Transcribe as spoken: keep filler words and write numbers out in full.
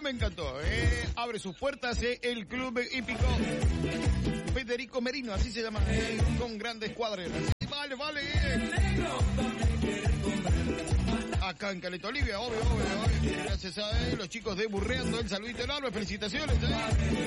me encantó. Eh. Abre sus puertas eh, el club hípico Federico Merino, así se llama, eh, con grandes cuadreras. Vale, vale. Eh. Acá en Caleta Olivia, obvio, obvio, obvio. Gracias a eh, los chicos de Burreando, el saludito enorme, felicitaciones. Eh.